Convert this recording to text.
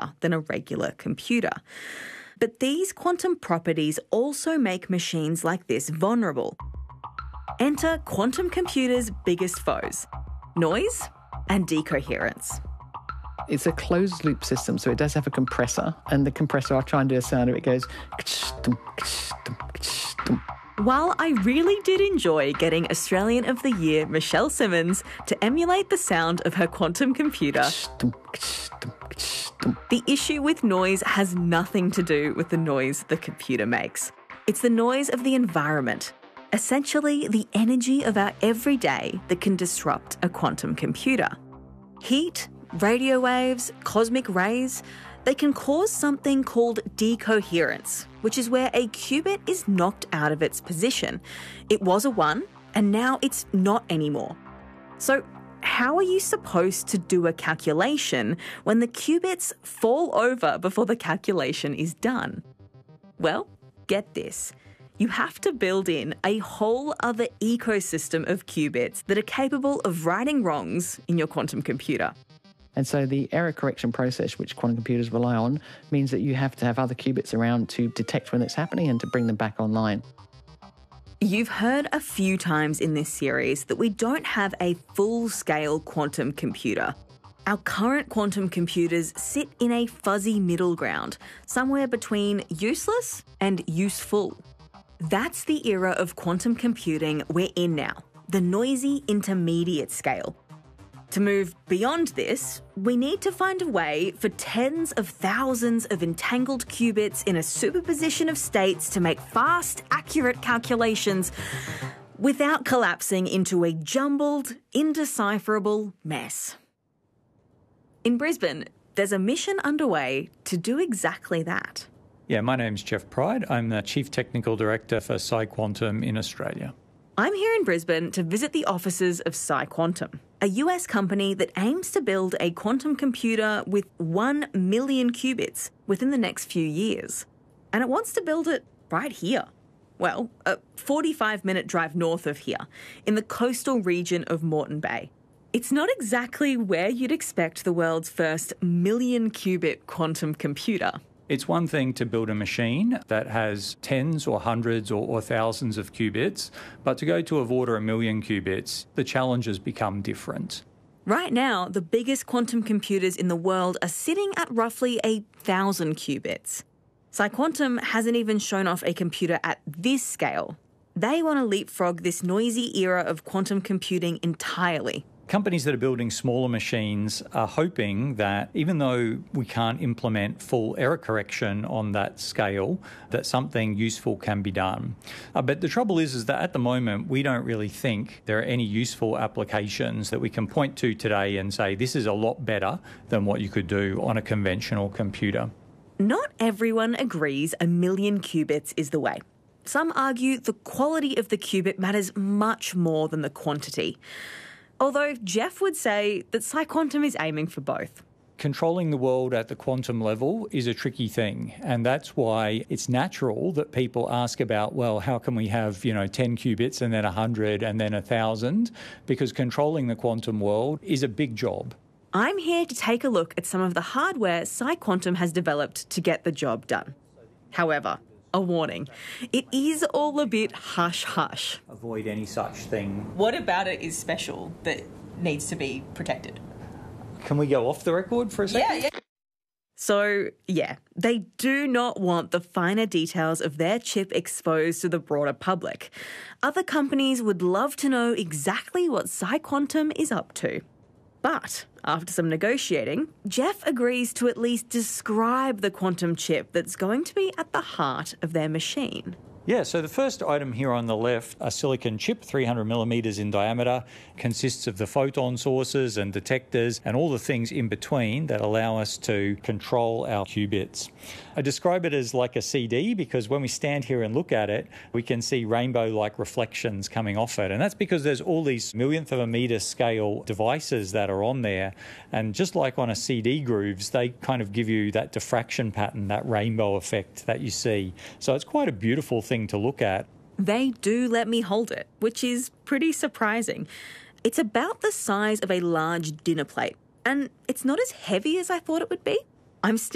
faster than a regular computer. But these quantum properties also make machines like this vulnerable. Enter quantum computers' biggest foes: noise and decoherence. It's a closed-loop system, so it does have a compressor, and the compressor, I'll try and do a sound of it, goes... While I really did enjoy getting Australian of the Year Michelle Simmons to emulate the sound of her quantum computer, the issue with noise has nothing to do with the noise the computer makes. It's the noise of the environment, essentially the energy of our everyday that can disrupt a quantum computer. Heat, radio waves, cosmic rays, they can cause something called decoherence, which is where a qubit is knocked out of its position. It was a 1, and now it's not anymore. So how are you supposed to do a calculation when the qubits fall over before the calculation is done? Well, get this. You have to build in a whole other ecosystem of qubits that are capable of righting wrongs in your quantum computer. And so the error correction process, which quantum computers rely on, means that you have to have other qubits around to detect when it's happening and to bring them back online. You've heard a few times in this series that we don't have a full-scale quantum computer. Our current quantum computers sit in a fuzzy middle ground, somewhere between useless and useful. That's the era of quantum computing we're in now, the noisy intermediate scale. To move beyond this, we need to find a way for tens of thousands of entangled qubits in a superposition of states to make fast, accurate calculations without collapsing into a jumbled, indecipherable mess. In Brisbane, there's a mission underway to do exactly that. Yeah, my name's Jeff Pride. I'm the Chief Technical Director for PsiQuantum in Australia. I'm here in Brisbane to visit the offices of PsiQuantum, a US company that aims to build a quantum computer with 1 million qubits within the next few years. And it wants to build it right here. Well, a 45-minute drive north of here, in the coastal region of Moreton Bay. It's not exactly where you'd expect the world's first million-qubit quantum computer. It's one thing to build a machine that has tens or hundreds or thousands of qubits, but to go to of order 1 million qubits, the challenges become different. Right now, the biggest quantum computers in the world are sitting at roughly 1,000 qubits. PsiQuantum hasn't even shown off a computer at this scale. They want to leapfrog this noisy era of quantum computing entirely. Companies that are building smaller machines are hoping that even though we can't implement full error correction on that scale, that something useful can be done. But the trouble is that at the moment, we don't really think there are any useful applications that we can point to today and say, this is a lot better than what you could do on a conventional computer. Not everyone agrees 1 million qubits is the way. Some argue the quality of the qubit matters much more than the quantity. Although Jeff would say that PsiQuantum is aiming for both. Controlling the world at the quantum level is a tricky thing, and that's why it's natural that people ask about, well, how can we have, 10 qubits and then 100 and then 1,000? Because controlling the quantum world is a big job. I'm here to take a look at some of the hardware PsiQuantum has developed to get the job done. However, a warning, it is all a bit hush-hush. Avoid any such thing. What about it is special that needs to be protected? Can we go off the record for a second? Yeah. So, they do not want the finer details of their chip exposed to the broader public. Other companies would love to know exactly what PsiQuantum is up to. But after some negotiating, Jeff agrees to at least describe the quantum chip that's going to be at the heart of their machine. Yeah, so the first item here on the left, a silicon chip, 300 millimetres in diameter, consists of the photon sources and detectors and all the things in between that allow us to control our qubits. I describe it as like a CD because when we stand here and look at it, we can see rainbow-like reflections coming off it. And that's because there's all these millionth of a metre scale devices that are on there. And just like on a CD grooves, they kind of give you that diffraction pattern, that rainbow effect that you see. So it's quite a beautiful thing to look at. They do let me hold it, which is pretty surprising. It's about the size of a large dinner plate, and it's not as heavy as I thought it would be. I'm still